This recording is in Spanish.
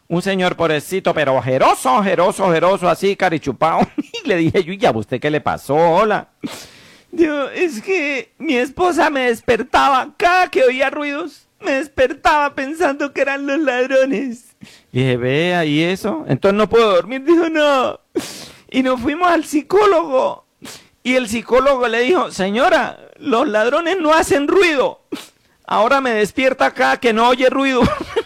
Un señor pobrecito, pero ojeroso, ojeroso, ojeroso, así, carichupado. Y le dije yo, ¿y a usted qué le pasó? Hola. Digo, es que mi esposa me despertaba cada que oía ruidos. Me despertaba pensando que eran los ladrones. Y dije, vea, ¿y eso? Entonces no puedo dormir. Dijo, no. Y nos fuimos al psicólogo. Y el psicólogo le dijo, señora, los ladrones no hacen ruido. Ahora me despierta acá que no oye ruido.